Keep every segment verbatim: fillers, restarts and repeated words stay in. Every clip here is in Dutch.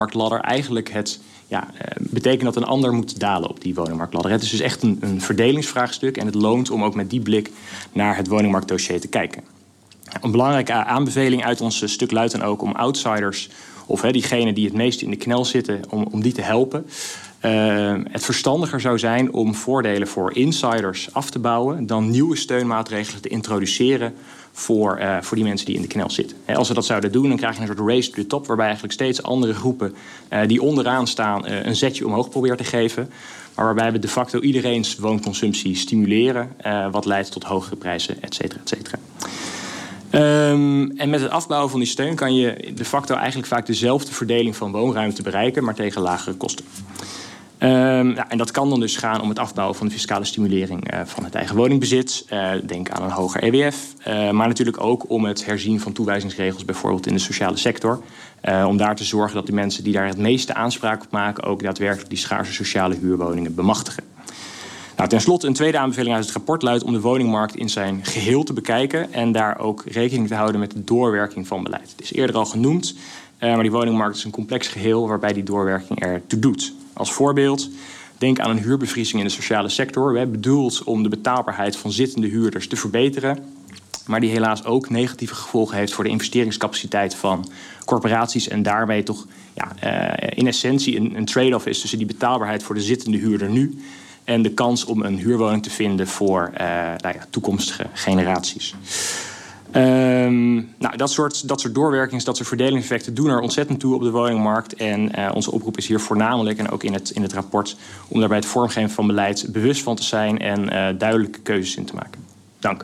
woningmarktladder eigenlijk het ja, uh, betekent dat een ander moet dalen op die woningmarktladder. Het is dus echt een, een verdelingsvraagstuk en het loont om ook met die blik naar het woningmarktdossier te kijken. Een belangrijke aanbeveling uit ons stuk luidt dan ook om outsiders, of he, diegenen die het meest in de knel zitten, om, om die te helpen. Uh, het verstandiger zou zijn om voordelen voor insiders af te bouwen dan nieuwe steunmaatregelen te introduceren voor, uh, voor die mensen die in de knel zitten. He, als we dat zouden doen, dan krijg je een soort race to the top, waarbij eigenlijk steeds andere groepen uh, die onderaan staan uh, een zetje omhoog proberen te geven. Maar waarbij we de facto iedereen's woonconsumptie stimuleren, uh, wat leidt tot hogere prijzen, et cetera, et cetera. Um, en met het afbouwen van die steun kan je de facto eigenlijk vaak dezelfde verdeling van woonruimte bereiken, maar tegen lagere kosten. Um, ja, en dat kan dan dus gaan om het afbouwen van de fiscale stimulering uh, van het eigen woningbezit. Uh, denk aan een hoger E W F. Uh, maar natuurlijk ook om het herzien van toewijzingsregels, bijvoorbeeld in de sociale sector. Uh, om daar te zorgen dat de mensen die daar het meeste aanspraak op maken ook daadwerkelijk die schaarse sociale huurwoningen bemachtigen. Nou, ten slotte, een tweede aanbeveling uit het rapport luidt om de woningmarkt in zijn geheel te bekijken en daar ook rekening te houden met de doorwerking van beleid. Het is eerder al genoemd, uh, maar die woningmarkt is een complex geheel waarbij die doorwerking ertoe doet. Als voorbeeld, denk aan een huurbevriezing in de sociale sector, hè, bedoeld om de betaalbaarheid van zittende huurders te verbeteren, maar die helaas ook negatieve gevolgen heeft voor de investeringscapaciteit van corporaties en daarmee toch ja, uh, in essentie een, een trade-off is tussen die betaalbaarheid voor de zittende huurder nu en de kans om een huurwoning te vinden voor uh, nou ja, toekomstige generaties. Um, nou, dat soort, dat soort doorwerkings, dat soort verdelingseffecten doen er ontzettend toe op de woningmarkt. En uh, onze oproep is hier voornamelijk, en ook in het, in het rapport, om daar bij het vormgeven van beleid bewust van te zijn en uh, duidelijke keuzes in te maken. Dank.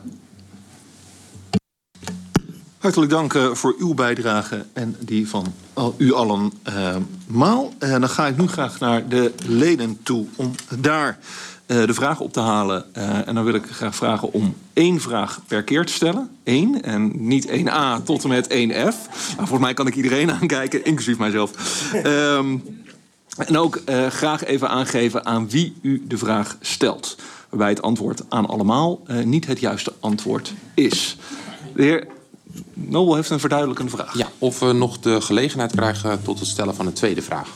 Hartelijk dank uh, voor uw bijdrage en die van al, u allen uh, maal. En uh, dan ga ik nu graag naar de leden toe om daar uh, de vragen op te halen. Uh, en dan wil ik graag vragen om één vraag per keer te stellen. Eén. En niet één A tot en met één F. Nou, volgens mij kan ik iedereen aankijken, inclusief mijzelf. Um, en ook uh, graag even aangeven aan wie u de vraag stelt. Waarbij het antwoord aan allemaal uh, niet het juiste antwoord is. De heer Nobel heeft een verduidelijkende vraag. Ja, of we nog de gelegenheid krijgen tot het stellen van een tweede vraag.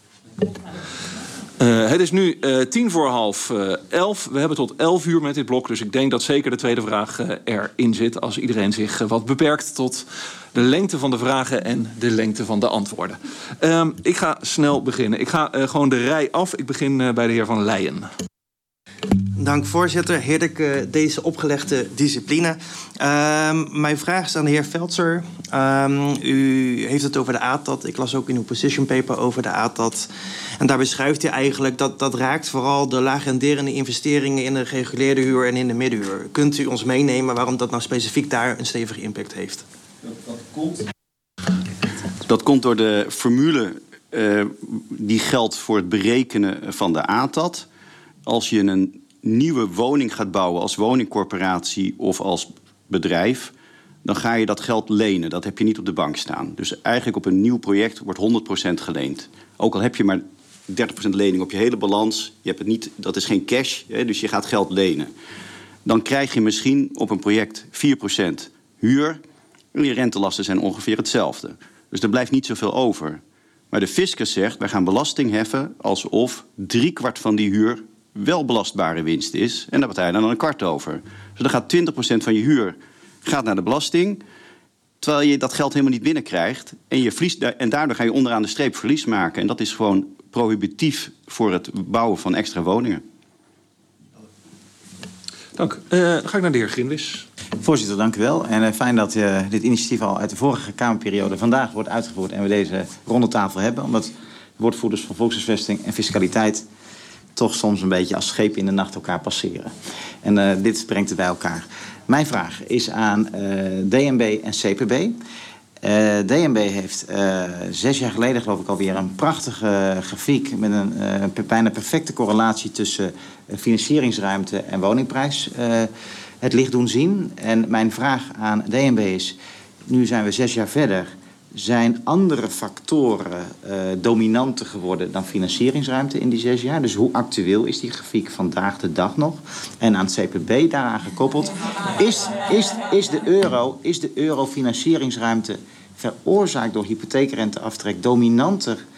Uh, het is nu uh, tien voor half uh, elf. We hebben tot elf uur met dit blok. Dus ik denk dat zeker de tweede vraag uh, erin zit. Als iedereen zich uh, wat beperkt tot de lengte van de vragen en de lengte van de antwoorden. Uh, ik ga snel beginnen. Ik ga uh, gewoon de rij af. Ik begin uh, bij de heer Van Leijen. Dank, voorzitter. Heerlijk uh, deze opgelegde discipline. Uh, mijn vraag is aan de heer Veltzer. Uh, u heeft het over de A T A T. Ik las ook in uw position paper over de A T A T. En daar beschrijft u eigenlijk dat dat raakt vooral de laag renderende investeringen in de gereguleerde huur en in de middenhuur. Kunt u ons meenemen waarom dat nou specifiek daar een stevige impact heeft? Dat, dat komt. Dat komt door de formule uh, die geldt voor het berekenen van de A T A T. Als je een nieuwe woning gaat bouwen als woningcorporatie of als bedrijf, dan ga je dat geld lenen. Dat heb je niet op de bank staan. Dus eigenlijk op een nieuw project wordt honderd procent geleend. Ook al heb je maar dertig procent lening op je hele balans, je hebt het niet, dat is geen cash, hè, dus je gaat geld lenen. Dan krijg je misschien op een project vier procent huur en die rentelasten zijn ongeveer hetzelfde. Dus er blijft niet zoveel over. Maar de fiscus zegt, wij gaan belasting heffen alsof driekwart van die huur wel belastbare winst is. En daar betaal je dan een kwart over. Dus dan gaat twintig procent van je huur gaat naar de belasting, terwijl je dat geld helemaal niet binnenkrijgt. En, je verliest, en daardoor ga je onderaan de streep verlies maken. En dat is gewoon prohibitief voor het bouwen van extra woningen. Dank. Uh, dan ga ik naar de heer Grinwis. Voorzitter, dank u wel. En uh, fijn dat uh, dit initiatief al uit de vorige Kamerperiode vandaag wordt uitgevoerd en we deze ronde tafel hebben. Omdat woordvoerders van volkshuisvesting en fiscaliteit toch soms een beetje als schepen in de nacht elkaar passeren. En uh, dit brengt het bij elkaar. Mijn vraag is aan uh, D N B en C P B. Uh, D N B heeft uh, zes jaar geleden geloof ik alweer een prachtige grafiek met een uh, bijna perfecte correlatie tussen uh, financieringsruimte en woningprijs uh, het licht doen zien. En mijn vraag aan D N B is, nu zijn we zes jaar verder, zijn andere factoren uh, dominanter geworden dan financieringsruimte in die zes jaar? Dus hoe actueel is die grafiek vandaag de dag nog? En aan het C P B daaraan gekoppeld, is, is, is de euro, is de euro financieringsruimte veroorzaakt door hypotheekrenteaftrek dominanter